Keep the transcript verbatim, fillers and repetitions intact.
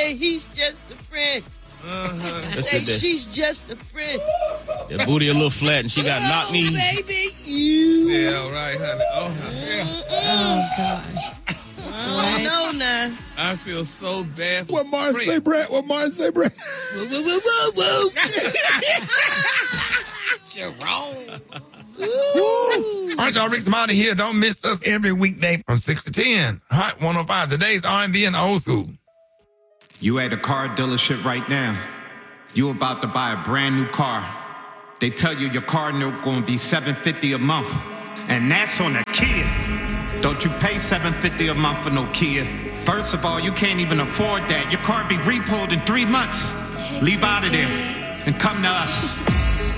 say he's just a friend. Uh-huh. Say she's just a friend. That booty a little flat and she got knock Oh, knees. baby, you. Yeah, all right, honey. Oh, yeah. Oh, gosh. Oh, no, now. I feel so bad for What Martin say, Brett? What Martin say, Brett? Whoa, whoa, whoa, whoa, whoa. You're wrong. All right, y'all, Rick Smiley here. Don't miss us every weekday from six to ten. Hot one oh five. Today's R and B and old school. You at a car dealership right now. You about to buy a brand new car. They tell you your car note gonna be seven hundred fifty dollars a month. And that's on a Kia. Don't you pay seven hundred fifty dollars a month for no Kia. First of all, you can't even afford that. Your car be repoed in three months. Leave out of there and come to us.